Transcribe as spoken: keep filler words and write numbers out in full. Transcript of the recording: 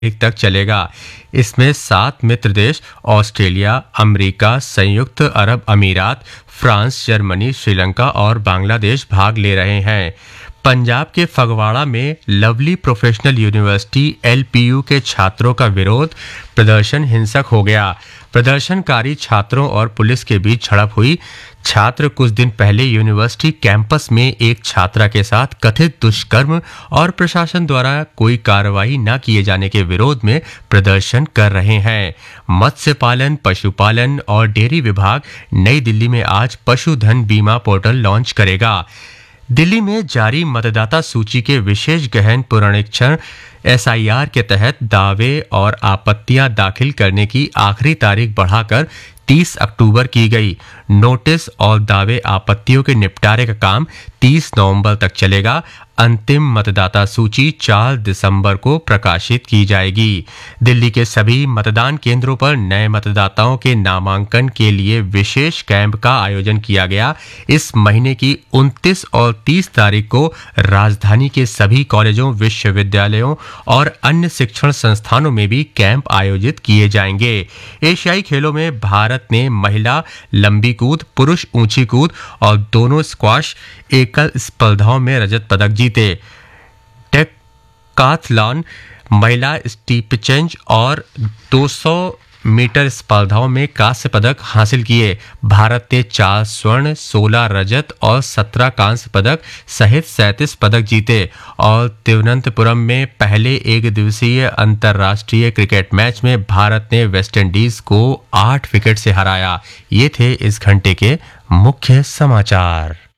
तारीख तक चलेगा। इसमें सात मित्र देश ऑस्ट्रेलिया, अमेरिका, संयुक्त अरब अमीरात, फ्रांस, जर्मनी, श्रीलंका और बांग्लादेश भाग ले रहे हैं। पंजाब के फगवाड़ा में lovely professional university L P U के छात्रों का विरोध प्रदर्शन हिंसक हो गया। प्रदर्शनकारी छात्रों और पुलिस के बीच झड़प हुई। छात्र कुछ दिन पहले यूनिवर्सिटी कैंपस में एक छात्रा के साथ कथित दुष्कर्म और प्रशासन द्वारा कोई कार्रवाई न किए जाने के विरोध में प्रदर्शन कर रहे हैं। मत्स्य पालन, पशुपालन और डेयरी विभाग नई दिल्ली में आज पशुधन बीमा पोर्टल लॉन्च करेगा। दिल्ली में जारी मतदाता सूची के विशेष गहन पुनरीक्षण एस आई आर के तहत दावे और आपत्तियां दाखिल करने की आखिरी तारीख बढ़ाकर तीस अक्टूबर की गई। नोटिस और दावे आपत्तियों के निपटारे का काम तीस नवंबर तक चलेगा। अंतिम मतदाता सूची चार दिसंबर को प्रकाशित की जाएगी। दिल्ली के सभी मतदान केंद्रों पर नए मतदाताओं के नामांकन के लिए विशेष कैंप का आयोजन किया गया। इस महीने की उनतीस और तीस तारीख को राजधानी के सभी कॉलेजों, विश्वविद्यालयों और अन्य शिक्षण संस्थानों में भी कैंप आयोजित किए जाएंगे। एशियाई खेलों में भारत ने महिला लंबी कूद, पुरुष ऊंची कूद और दोनों स्क्वाश एकल स्पर्धाओं में रजत पदक जीते। डेकाथलॉन, महिला स्टीपचेंज और दो सौ मीटर स्पर्धाओं में कांस्य पदक हासिल किए। भारत ने चार स्वर्ण, सोलह रजत और सत्रह कांस्य पदक सहित सैंतीस पदक जीते। और तिरुवनंतपुरम में पहले एक दिवसीय अंतर्राष्ट्रीय क्रिकेट मैच में भारत ने वेस्टइंडीज को आठ विकेट से हराया। ये थे इस घंटे के मुख्य समाचार।